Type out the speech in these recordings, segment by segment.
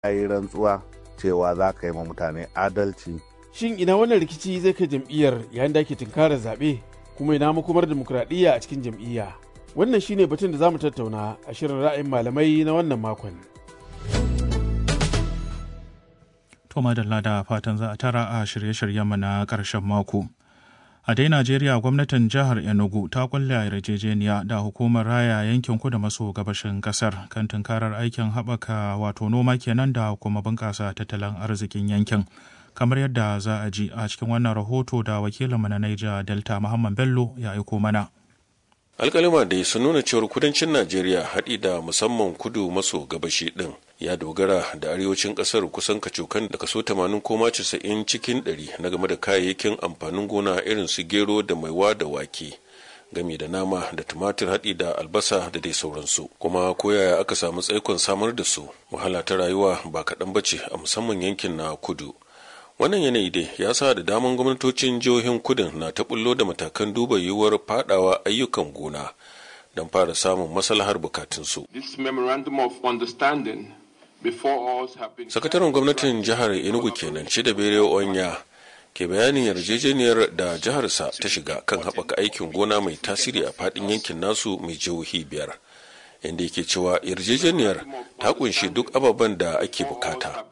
yi rantsuwa cewa za ka yi ma mutane adalci. Shin ina wannan rikici zai kai jam'iyyar yayin da ake tunkarar zaɓe, kuma ina makomar dimokuraɗiyya a cikin jam'iyya? Wannan shine batun da za mu tattauna a shirin ra'ayin malamai na wannan makon. To madalla da fatan za a tara a shirye-shiryenmu na ƙarshen mako. A dai Najeriya, gwamnatin jihar Enugu ta kulle yarjejeniya da hukumar raya yankin kudu maso gabashin kasar kan tunkarar aikin haɓaka wato noma kenan da kuma bunƙasa tattalin arzikin yankin. Kamar yadda za a ji a cikin wannan rahoto da wakilinmu na Niger Delta Muhammad Bello ya aiko mana. Alƙalima dai sun nuna cewar kudancin Najeriya haɗi da musamman kudu maso gabashi ɗin ya dogara da arewacin ƙasar kusan kacokan da kaso 80 ko 90 cikin 100 na game da kayayyakin amfanin gona irin su gero da maiwa da wake, game da nama da tumatir haɗi da albasa da dai sauransu. Kuma koyaya aka samu tsaikon samar da su, wahala ta rayuwa ba kaɗan bace a musamman yankin na kudu. Wannan yanayi dai ya sa da daman gwamnatocin jihohin kudin na ta bullo da matakan duba yiwuwar fadawa ayyukan gona don fara samun maslahar bukatunsu. Sakataren gwamnatin jihar Enugu kenan Chidebere Onya ke bayanin yarjejeniyar da jiharsa ta shiga kan haɓaka aikin gona mai tasiri a faɗin yankin nasu mai jihohi 5. Inda yake cewa yarjejeniyar ta kunshi duk ababen da ake bukata.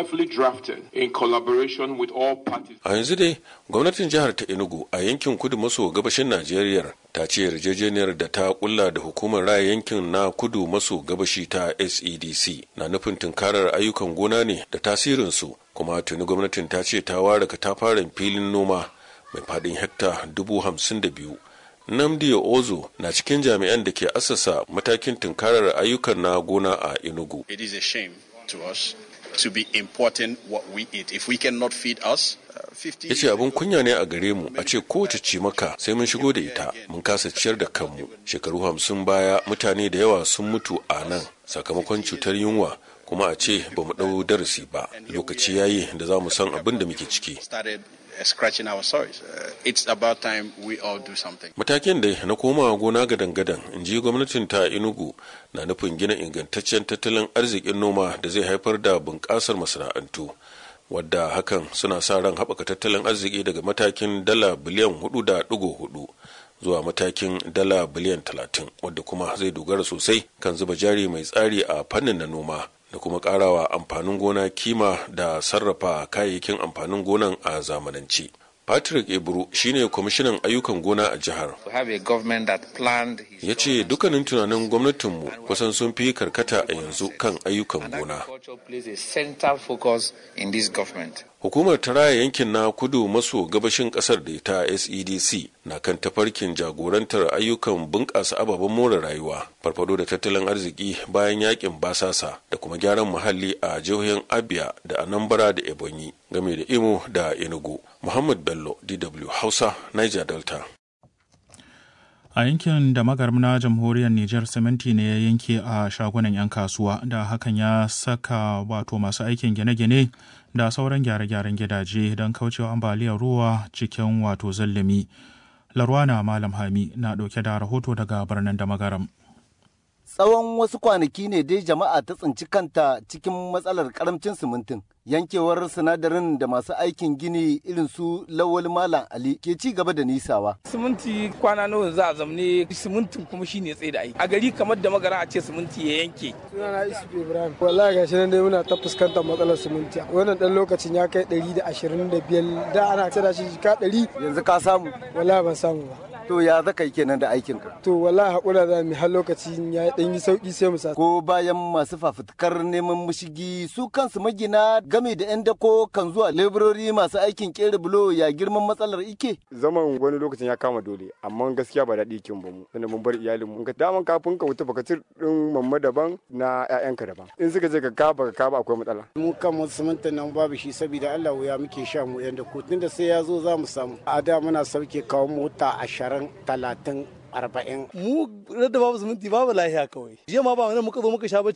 A yanzu dai gwamnatin jihar ta Enugu a yankin kudu maso gabashin Najeriya ta ce yarjejeniyar da ta kulla da hukumar raya yankin na kudu maso gabashi ta SEDC na nufin tunkarar ayyukan gona ne da tasirinsu, kuma tuni gwamnatin ta ce ta ware katafaren filin noma mai faɗin hekta 52,000. Nnamdi Ozo na cikin jami'an da ke assasa matakin tunkarar ayyukan na gona a Enugu. It is a shame to us to be importing what we eat. If we cannot feed us, ya ce abin kunya ne a gare mu a ce kowace cimaka sai mun shigo da ita, mun kasa ciyar da kanmu. Shekaru 50 baya mutane da yawa sun mutu a nan sakamakon cutar yunwa, kuma a ce ba mu ɗau darasi ba. Lokaci yayi da za mu san abin da muke ciki. Scratching our sorries. It's about time we all do something. Matakin da na komawa gona gadan-gadan, in ji gwamnatin ta Enugu, na nufin gina ingantaccen tattalin arzikin noma da zai haifar da bunƙasar masana'antu, wadda hakan suna sa ran haɓaka tattalin arziki daga matakin dala biliyan 4.4 zuwa matakin dala biliyan 30, wadda kuma zai dogara sosai kan zuba jari mai tsari a fannin na noma da kuma karawa amfanin gona kima da sarrafa kayayyakin amfanin gonan a zamanance. Patrick Eburu shine kwamishinan ayyukan gona a jihar. Ya ce dukkanin tunanin gwamnatinmu kusan sun fi karkata a yanzu kan ayyukan gona. Hukumar ta raya yankin na kudu maso gabashin kasar da ta SEDC na kan tafarkin jagorantar ayyukan bunƙasa ababen more rayuwa, farfado da tattalin arziki bayan yakin basasa da kuma gyaran muhalli a jihohin Abia da Anambra da Ebonyi, game da Imo da Enugu. Muhammad Bello, DW Hausa, Niger Delta. A yankin da magaram na jamhuriyar Nijar, siminti ne ya yanke a shagunan 'yan kasuwa, da hakan ya saka wato masu aikin gine-gine da sauran gyare-gyaren gidaje don kaucewa ambaliyar ruwa cikin wato zallumi. Larwana Malam Hami na ɗauke da rahoto daga birnin da magaram. Tsawon wasu kwanaki ne dai jama'a ta tsinci kanta cikin matsalar karamcin simintin. Yankewar sinadarin da masu aikin gini irin su Lawal Malam Ali ke ci gaba da nisawa. Siminti kwana nawa za a zamne, simintin kuma shine tsaye da aiki. A gari kamar da magara a ce siminti ya yanke. Sunana Isufu Ibrahim. Wallahi gashi nan dai muna ta fuskantar matsalar siminti. Wannan dan lokacin ya kai 125, da ana tsada shi ka 100. Yanzu ka samu? Wallahi ban samu ba. To ya zaka yi kenan da aikin ka? To wallahi hakura za mu har lokacin ya dan yi sauki sai mu sa. Ko bayan masu fafutukar neman mushigi su kansu magina game da 'yan dako kan zuwa leburori masu aikin kera bulo, ya girman matsalar ike? Zaman wani lokacin ya kama dole, amma gaskiya ba daɗi kin ba mu. Tunda mun bar iyalin mu. Ka daman kafin ka wuta baka ci din mamma daban na ƴaƴanka daban. In suka je ka ka ba akwai matsala. Mu kan simintin nan babu shi saboda Allah wuya muke sha mu 'yan dako. Tunda sai ya zo za mu samu. A da muna sauke kawo mota 20, 30, 40. Mu da babu siminti babu lahiya kawai. Jiya ma ba wani muka zo muka sha bacci ba.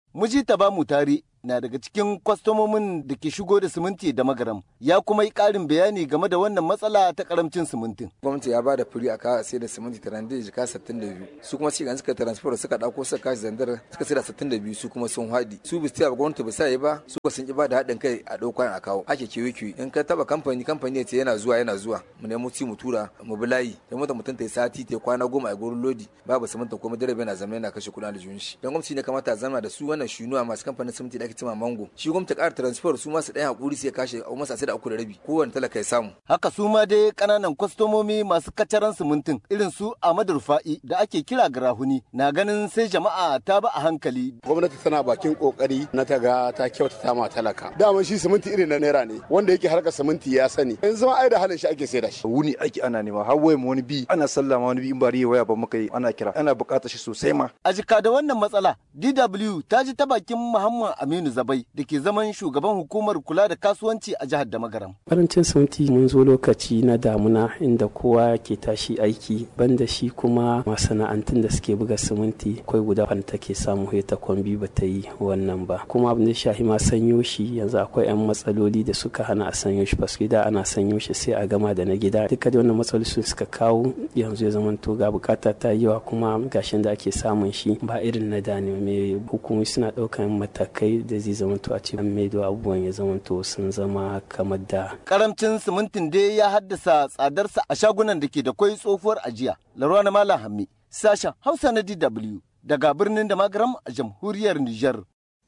Mujita ba mu tare na daga cikin kwastomomin da ke shigo da siminti da magaram ya kuma yi ƙarin bayani game da wannan matsala ta karamcin simintin. Gwamnati ya ba da firi a kawo sai da siminti tarande jika 62 su kuma ci suka transfer suka dauko suka kashi zandar suka sai da 62 su kuma sun haɗi su bisu ba gwamnati ba sai ba su ba sun ki ba da haɗin kai a ɗauko a kawo ake kiwi in ka taba kamfani ya ce yana zuwa mu nemo ci mu tura mu bi layi da mutum ta yi sati ta kwana 10 a gurin lodi babu siminti kuma direba yana zama yana kashe kuɗin aljihun shi don gwamnati ne kamata a zama da su wannan shunuwa masu kamfanin siminti da ake cima mango shi gwamnati ƙara transfer su masu ɗaya hakuri sai kashe a masa sai da 3.5 kowane talaka ya samu. Haka su ma dai ƙananan kwastomomi masu kacaran simintin irin su Ahmadu Rufa'i da ake kira garahuni na ganin sai jama'a ta ba a hankali. Gwamnati tana bakin kokari na ta ga ta kyautata ma talaka. Daman shi siminti irin na naira ne wanda yake harkar siminti ya sani. Yanzu ma ai da halin shi ake sai da shi. Wuni aiki ana nema har waye wani bi ana sallama wani bi in bari waya ba muka yi ana kira ana buƙatar shi sosai ma. A jika da wannan matsala DW ta ji ta bakin Muhammad Aminu Zabai da ke zaman shugaban hukumar kula da kasuwanci a jihar Damagaram. Karancin siminti mun zo lokaci na damuna inda kowa ke tashi aiki banda shi kuma masana'antun da suke buga siminti akwai guda fanta ke samu ta kwambi ba ta yi wannan ba kuma abin da shahi ma sanyo shi yanzu akwai 'yan matsaloli da suka hana a sanyo shi paske da ana sanyo shi sai a gama da na gida duka da wannan matsaloli suka kawo yanzu ya zama to ga bukata ta yawa kuma gashin da ake samun shi ba irin na da ne mai hukumomi suna daukan matakai da zai zama to a ce an maido abubuwan ya zama to sun zama kamar da. Karamcin simintin dai ya haddasa tsadarsa a shagunan da ke da kwai tsohuwar ajiya. Larwana Malam Hammi, sashen Hausa na DW daga birnin Damagaram a jamhuriyar Nijar.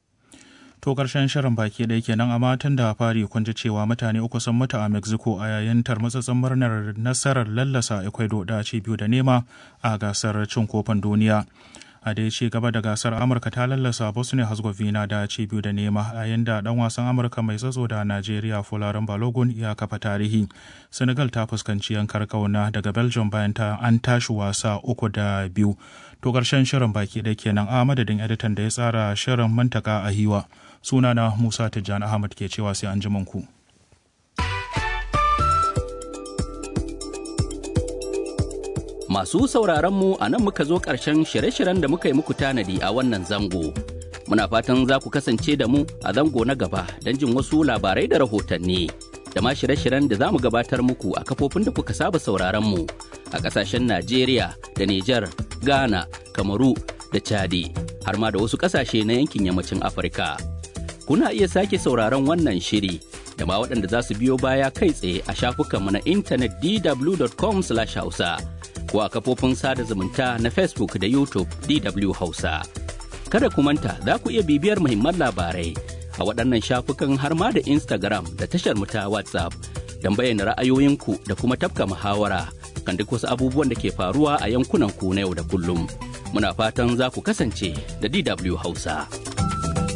To ƙarshen shirin baki ɗaya kenan amma tun da fari kun ji cewa mutane 3 sun mutu a Mexico a yayin tarmatsatsen murnar nasarar lallasa Ecuador da ci 2 da nema a gasar cin kofin duniya. A dai ci gaba da gasar Amurka ta lallasa Bosnia Herzegovina da ci 2 da nema a yayin da dan wasan Amurka mai tsatso da Najeriya Folarin Balogun ya kafa tarihi. Senegal ta fuskanci yankar kauna daga Belgium bayan an tashi wasa 3-2. To ƙarshen shirin baki ɗaya kenan a madadin editan da ya tsara shirin Mantaka Ahiwa. Sunana Musa Tijjani Ahmad ke cewa sai an ji ku. Masu sauraron mu a nan muka zo ƙarshen shirye-shiryen da muka yi muku tanadi a wannan zango. Muna fatan za ku kasance da mu a zango na gaba don jin wasu labarai da rahotanni. Da ma shirye-shiryen da za mu gabatar muku a kafofin da kuka saba sauraron mu a ƙasashen Najeriya da Nijar, Ghana, Kamaru da Chadi, har ma da wasu ƙasashe na yankin yammacin Afirka. Kuna iya sake sauraron wannan shiri da ma waɗanda za su biyo baya kai tsaye a shafukanmu na intanet dw.com/hausa ko a kafofin sada zumunta na Facebook da YouTube DW Hausa. Kada ku manta za ku iya bibiyar muhimman labarai a waɗannan shafukan har ma da Instagram da tashar mu ta WhatsApp don bayyana ra'ayoyinku da kuma tafka muhawara kan duk wasu abubuwan da ke faruwa a yankunan ku na yau da kullum. Muna fatan za ku kasance da DW Hausa.